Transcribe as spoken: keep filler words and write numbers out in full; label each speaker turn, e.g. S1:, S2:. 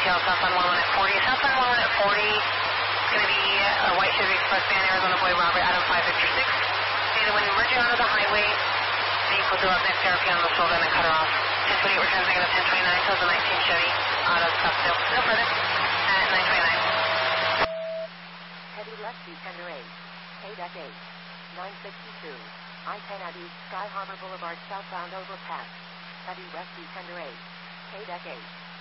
S1: T L southbound one one at forty. Southbound one one at forty. It's going to be a white Chevy Express van, Arizona Boy Robert, Adam five Victor six. Data when merging onto the highway, vehicle do up next R P on the shoulder and then cut her off. ten twenty-eight returns negative ten twenty-nine, so the nineteen Chevy auto Scottsdale. No further. At nine twenty-nine.
S2: Heavy left Tender eight. K deck eight. nine sixty-two. I ten at East Sky Harbor Boulevard southbound overpass. Heavy west Tender eight. K deck eight.